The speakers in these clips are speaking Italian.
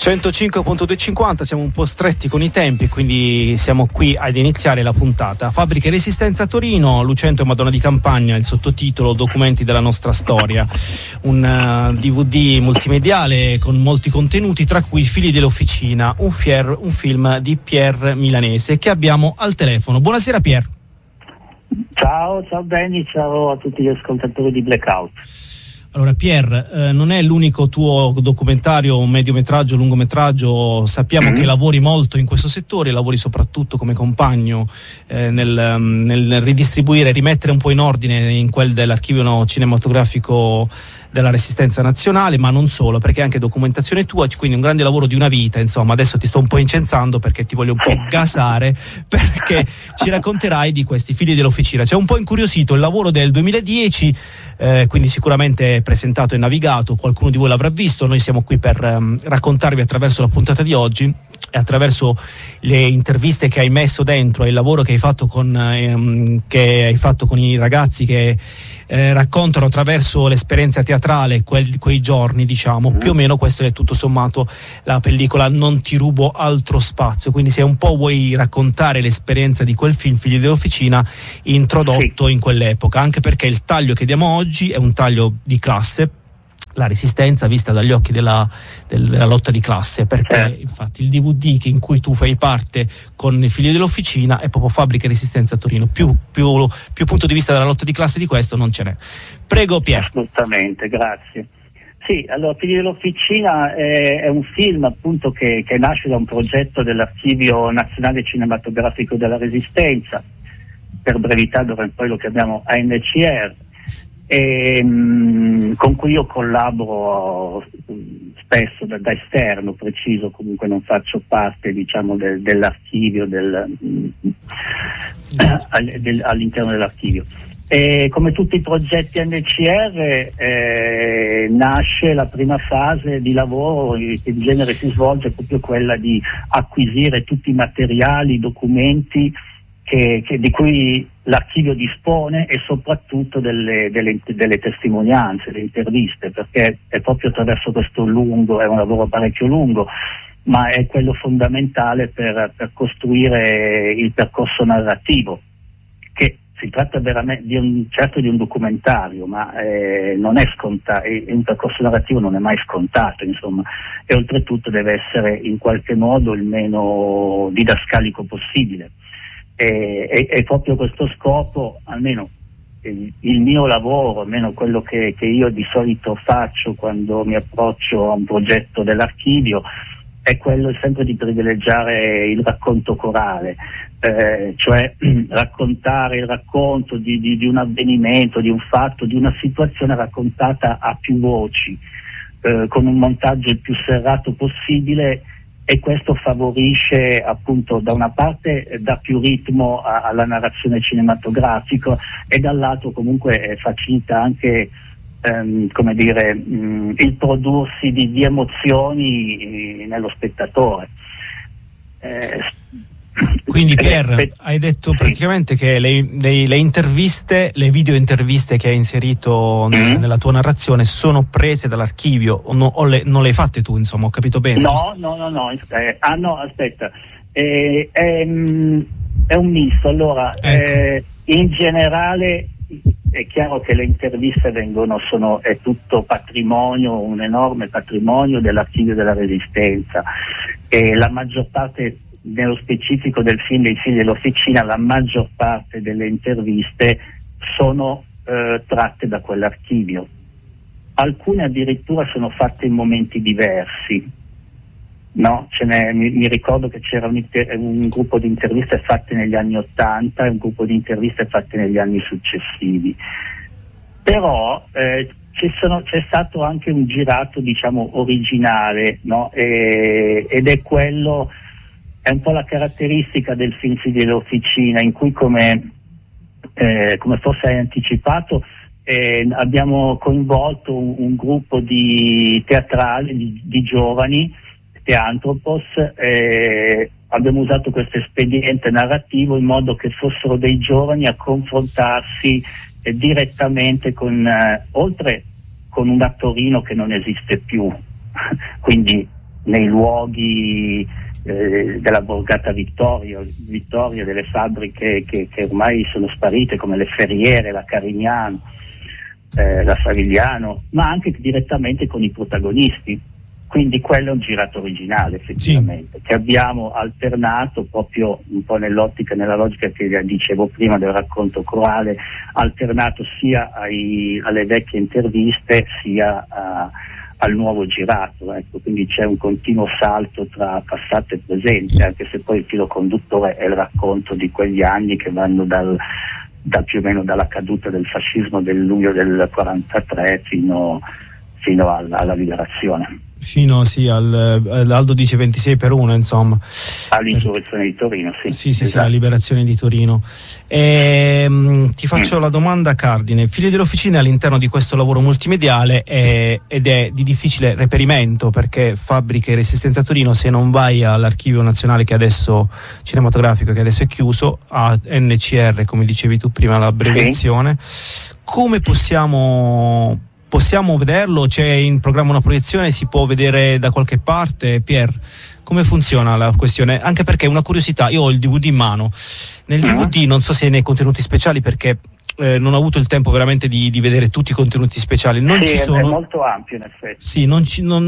105.250, siamo un po' stretti con i tempi, quindi siamo qui ad iniziare la puntata. Fabbriche Resistenza Torino, Lucento e Madonna di Campagna, il sottotitolo Documenti della nostra storia, un DVD multimediale con molti contenuti, tra cui Figli dell'Officina, un film di Pier Milanese che abbiamo al telefono. Buonasera Pier. Ciao Benny, ciao a tutti gli ascoltatori di Blackout. Allora Pier, non è l'unico tuo documentario, un mediometraggio, lungometraggio, sappiamo che lavori molto in questo settore, lavori soprattutto come compagno nel ridistribuire, rimettere un po' in ordine in quel dell'archivio cinematografico della Resistenza Nazionale, ma non solo, perché è anche documentazione tua, quindi un grande lavoro di una vita. Insomma, adesso ti sto un po' incensando perché ti voglio un po' gasare, perché ci racconterai di questi Figli dell'Officina. C'è un po' incuriosito il lavoro del 2010, quindi sicuramente presentato e navigato, qualcuno di voi l'avrà visto. Noi siamo qui per raccontarvi attraverso la puntata di oggi e attraverso le interviste che hai messo dentro e il lavoro che hai fatto con i ragazzi che raccontano attraverso l'esperienza teatrale quei giorni, diciamo. Più o meno questo è tutto sommato la pellicola Non ti rubo altro spazio, quindi se un po' vuoi raccontare l'esperienza di quel film Figli dell'Officina introdotto in quell'epoca, anche perché il taglio che diamo oggi è un taglio di classe, la Resistenza vista dagli occhi della lotta di classe, perché infatti il DVD in cui tu fai parte con i Figli dell'Officina è proprio Fabbriche Resistenza Torino. Più punto di vista della lotta di classe di questo non ce n'è. Prego Pier. Assolutamente, grazie. Sì, allora Figli dell'Officina è un film appunto che nasce da un progetto dell'Archivio Nazionale Cinematografico della Resistenza, per brevità dove poi lo chiamiamo ANCR, con cui io collaboro spesso da esterno, preciso, comunque non faccio parte, diciamo, dell'archivio all'interno dell'archivio. E come tutti i progetti NCR nasce la prima fase di lavoro che in genere si svolge proprio quella di acquisire tutti i materiali, i documenti di cui l'archivio dispone, e soprattutto delle testimonianze, le interviste, perché è proprio attraverso questo è un lavoro parecchio lungo, ma è quello fondamentale per costruire il percorso narrativo, che si tratta veramente di un documentario, ma non è scontato, un percorso narrativo non è mai scontato, insomma, e oltretutto deve essere in qualche modo il meno didascalico possibile. È proprio questo scopo, almeno il mio lavoro, almeno quello che io di solito faccio quando mi approccio a un progetto dell'archivio, è quello sempre di privilegiare il racconto corale, cioè raccontare il racconto di un avvenimento, di un fatto, di una situazione raccontata a più voci, con un montaggio il più serrato possibile. E questo favorisce, appunto, da una parte dà più ritmo alla narrazione cinematografica e dall'altro comunque facilita anche il prodursi di emozioni nello spettatore. Quindi Pier, hai detto praticamente che le interviste, le video interviste che hai inserito nella tua narrazione sono prese dall'archivio o non le hai fatte tu, insomma, ho capito bene? No, aspetta, è un misto. Allora, ecco. In generale è chiaro che le interviste è tutto patrimonio, un enorme patrimonio dell'archivio della Resistenza, e la maggior parte, nello specifico del film dei Figli dell'Officina, la maggior parte delle interviste sono tratte da quell'archivio. Alcune addirittura sono fatte in momenti diversi, no? Mi ricordo che c'era un gruppo di interviste fatte negli anni '80 e un gruppo di interviste fatte negli anni successivi. Però c'è stato anche un girato, diciamo, originale, no? Ed è un po' la caratteristica del film Figli dell'Officina, in cui come forse hai anticipato, abbiamo coinvolto un gruppo di teatrali, di giovani, Teantropos, abbiamo usato questo espediente narrativo in modo che fossero dei giovani a confrontarsi direttamente oltre con un attorino che non esiste più, quindi nei luoghi della borgata Vittorio, delle fabbriche che ormai sono sparite, come le Ferriere, la Carignano, la Savigliano, ma anche direttamente con i protagonisti. Quindi quello è un girato originale, effettivamente, sì, che abbiamo alternato proprio un po' nell'ottica, nella logica che dicevo prima del racconto corale, alternato sia alle vecchie interviste sia al nuovo girato, ecco. Quindi c'è un continuo salto tra passato e presente, anche se poi il filo conduttore è il racconto di quegli anni che vanno da più o meno dalla caduta del fascismo del luglio del 43 fino alla liberazione. Fino Aldo dice 26/1, insomma, all'insurrezione di Torino, sì, esatto. La liberazione di Torino. Ti faccio la domanda cardine. Figli dell'Officina all'interno di questo lavoro multimediale ed è di difficile reperimento, perché Fabbriche e Resistenza a Torino, se non vai all'Archivio Nazionale cinematografico che adesso è chiuso, a NCR, come dicevi tu prima, l'abbreviazione, sì. Come possiamo vederlo? C'è in programma una proiezione? Si può vedere da qualche parte? Pier, come funziona la questione? Anche perché una curiosità, io ho il DVD in mano. Nel DVD non so se nei contenuti speciali, perché non ho avuto il tempo veramente di vedere tutti i contenuti speciali. Non ci sono... è molto ampio in effetti. Sì, non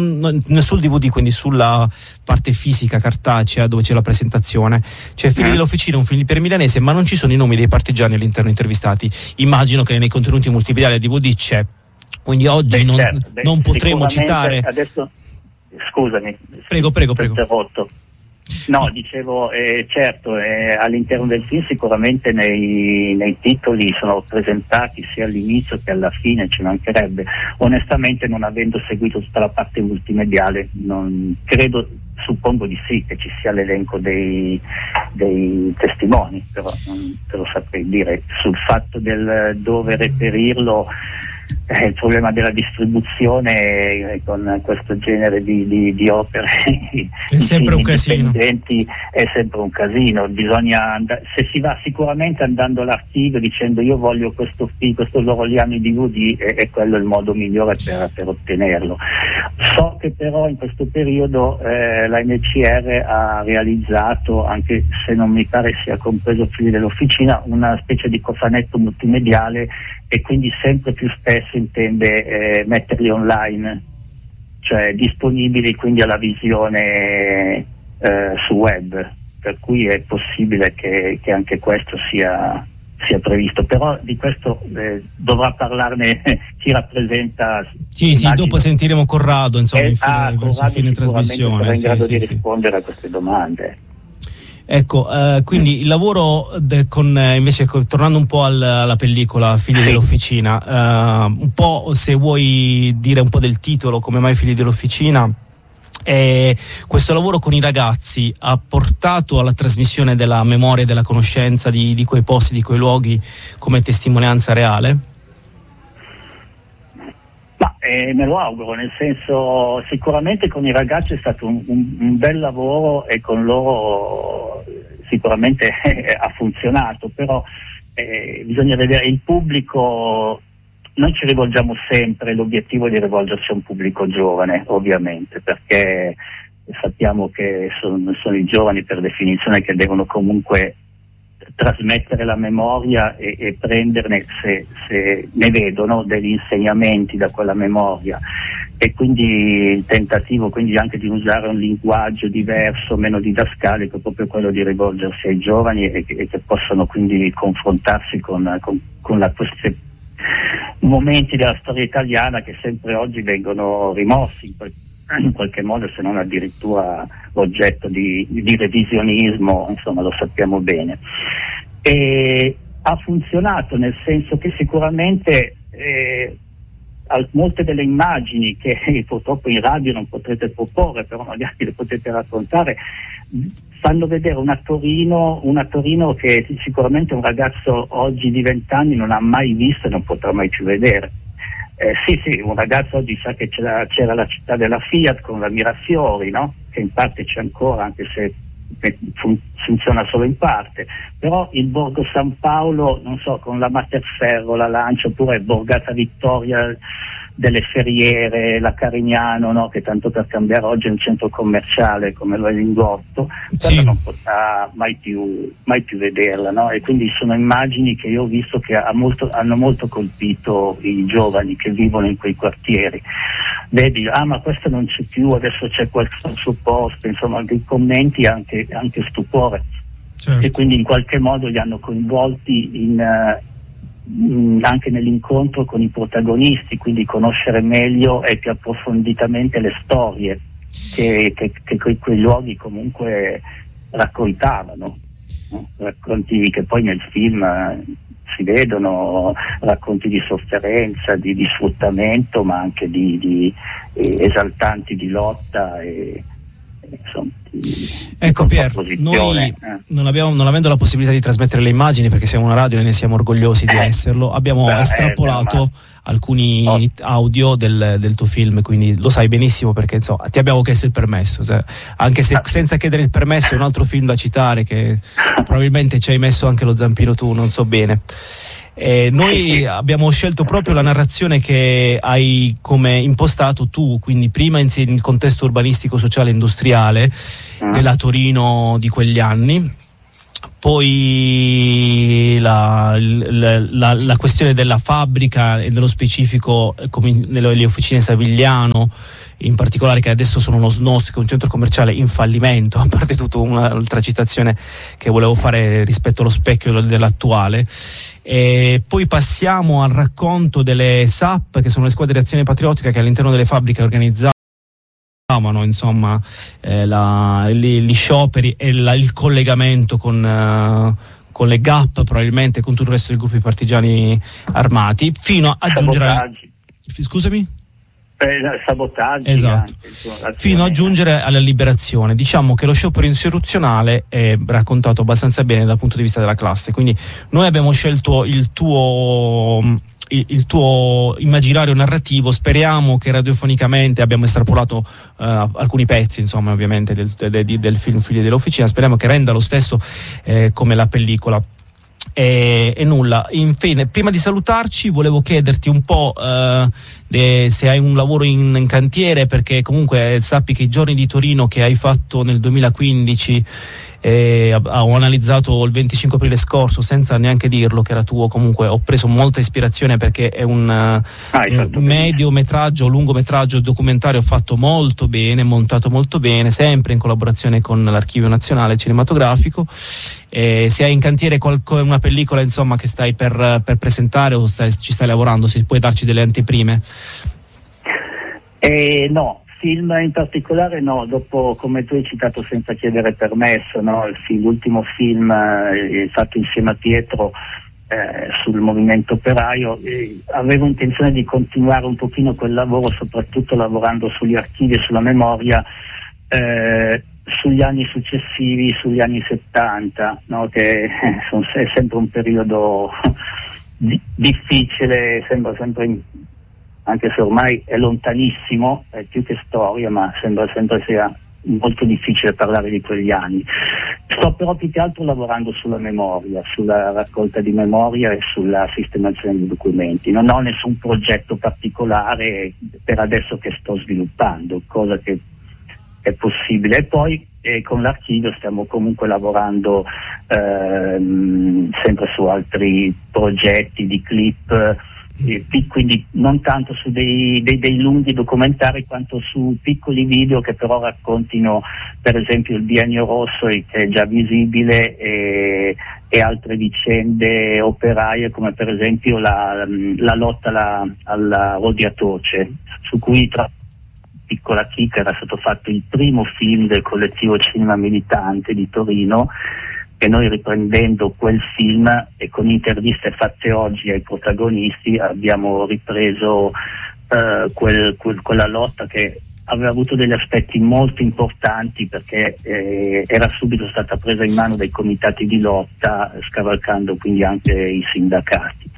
sul DVD, quindi sulla parte fisica cartacea dove c'è la presentazione. C'è Figli dell'Officina, un film per milanese, ma non ci sono i nomi dei partigiani all'interno intervistati. Immagino che nei contenuti multimediali del DVD c'è. Quindi oggi non potremo citare. Adesso, scusami. Prego. Interrotto. No, dicevo, certo, all'interno del film sicuramente nei titoli sono presentati sia all'inizio che alla fine, ci mancherebbe. Onestamente, non avendo seguito tutta la parte multimediale, non credo, suppongo di sì che ci sia l'elenco dei testimoni, però non te lo saprei dire. Sul fatto del dove reperirlo, il problema della distribuzione con questo genere di opere è sempre un casino. È sempre un casino. Bisogna se si va sicuramente andando all'archivio dicendo io voglio questo loro liano di DVD, è quello il modo migliore per ottenerlo. So che però in questo periodo la NCR ha realizzato, anche se non mi pare sia compreso Figli dell'Officina, una specie di cofanetto multimediale, e quindi sempre più spesso intende metterli online, cioè disponibili quindi alla visione su web, per cui è possibile che anche questo sia previsto, però di questo dovrà parlarne chi rappresenta. Sì, dopo sentiremo Corrado, insomma, verso fine trasmissione. Sarà in grado di rispondere a queste domande. Ecco, quindi il lavoro invece tornando un po' alla pellicola Figli dell'Officina, un po', se vuoi dire un po' del titolo, come mai Figli dell'Officina, questo lavoro con i ragazzi ha portato alla trasmissione della memoria e della conoscenza di quei posti, di quei luoghi, come testimonianza reale? Ma me lo auguro, nel senso, sicuramente con i ragazzi è stato un bel lavoro e con loro sicuramente ha funzionato, però bisogna vedere il pubblico. Noi ci rivolgiamo sempre, l'obiettivo è di rivolgersi a un pubblico giovane, ovviamente, perché sappiamo che sono i giovani per definizione che devono comunque trasmettere la memoria e prenderne, se ne vedono, degli insegnamenti da quella memoria, e quindi il tentativo quindi anche di usare un linguaggio diverso, meno didascalico, è proprio quello di rivolgersi ai giovani e che possano quindi confrontarsi con questi momenti della storia italiana che sempre oggi vengono rimossi in qualche modo, se non addirittura oggetto di revisionismo, insomma, lo sappiamo bene. E ha funzionato, nel senso che sicuramente molte delle immagini che purtroppo in radio non potrete proporre, però magari le potete raccontare, fanno vedere una Torino che sicuramente un ragazzo oggi di 20 anni non ha mai visto e non potrà mai più vedere. Sì, un ragazzo oggi sa che c'era la città della Fiat con la Mirafiori, no? Che in parte c'è ancora, anche se funziona solo in parte, però il Borgo San Paolo, non so, con la Materferro, la Lancia, oppure Borgata Vittoria delle Ferriere, la Carignano, no? Che tanto per cambiare oggi è un centro commerciale come lo è Lingotto, però non potrà mai più vederla, no? E quindi sono immagini che io ho visto che hanno molto colpito i giovani che vivono in quei quartieri. Vedi, ma questo non c'è più, adesso c'è questo al suo posto, insomma, dei commenti anche stupore. Certo. E quindi in qualche modo li hanno coinvolti anche nell'incontro con i protagonisti, quindi conoscere meglio e più approfonditamente le storie che quei luoghi comunque raccontavano, no? Racconti che poi nel film si vedono, racconti di sofferenza, di sfruttamento, ma anche di esaltanti di lotta e insomma, ecco Pier, noi non avendo la possibilità di trasmettere le immagini perché siamo una radio e ne siamo orgogliosi di esserlo, abbiamo estrapolato alcuni audio del tuo film, quindi lo sai benissimo perché insomma ti abbiamo chiesto il permesso, anche se senza chiedere il permesso è un altro film da citare che probabilmente ci hai messo anche lo zampino tu, non so bene. Noi abbiamo scelto proprio la narrazione che hai come impostato tu, quindi prima il contesto urbanistico, sociale e industriale della Torino di quegli anni, poi la questione della fabbrica e nello specifico come nelle officine Savigliano, in particolare, che adesso sono uno SNOS, che è un centro commerciale in fallimento, a parte tutta un'altra citazione che volevo fare rispetto allo specchio dell'attuale. E poi passiamo al racconto delle SAP, che sono le squadre di azione patriottica che all'interno delle fabbriche organizzavano insomma gli scioperi e il collegamento con le GAP, probabilmente con tutto il resto dei gruppi partigiani armati, fino a aggiungere scusami? Sabotaggi, esatto, fino a giungere alla liberazione. Diciamo che lo sciopero insurrezionale è raccontato abbastanza bene dal punto di vista della classe, quindi noi abbiamo scelto il tuo immaginario narrativo. Speriamo che radiofonicamente abbiamo estrapolato alcuni pezzi, insomma, ovviamente del film Figli dell'Officina, speriamo che renda lo stesso come la pellicola. E nulla, infine, prima di salutarci volevo chiederti un po' se hai un lavoro in cantiere, perché comunque sappi che i giorni di Torino che hai fatto nel 2015 ho analizzato il 25 aprile scorso senza neanche dirlo che era tuo, comunque ho preso molta ispirazione perché è un mediometraggio, lungometraggio documentario fatto molto bene, montato molto bene, sempre in collaborazione con l'Archivio Nazionale Cinematografico. Se hai in cantiere una pellicola insomma che stai per presentare o ci stai lavorando, se puoi darci delle anteprime? No, film in particolare no, dopo, come tu hai citato senza chiedere permesso, no? L'ultimo film fatto insieme a Pietro sul movimento operaio, avevo intenzione di continuare un pochino quel lavoro, soprattutto lavorando sugli archivi e sulla memoria sugli anni successivi, sugli anni 70, no? Che è sempre un periodo difficile, sembra sempre, anche se ormai è lontanissimo, è più che storia, ma sembra sempre sia molto difficile parlare di quegli anni. Sto però più che altro lavorando sulla memoria, sulla raccolta di memoria e sulla sistemazione dei documenti. Non ho nessun progetto particolare per adesso che sto sviluppando, cosa che è possibile. E poi con l'archivio stiamo comunque lavorando sempre su altri progetti di clip, quindi non tanto su dei lunghi documentari quanto su piccoli video che però raccontino per esempio il Biennio Rosso, che è già visibile, e altre vicende operaie come per esempio la lotta alla Rodiatoce, su cui tra piccola chicca era stato fatto il primo film del collettivo Cinema Militante di Torino, e noi, riprendendo quel film e con interviste fatte oggi ai protagonisti, abbiamo ripreso quella lotta che aveva avuto degli aspetti molto importanti, perché era subito stata presa in mano dai comitati di lotta, scavalcando quindi anche i sindacati.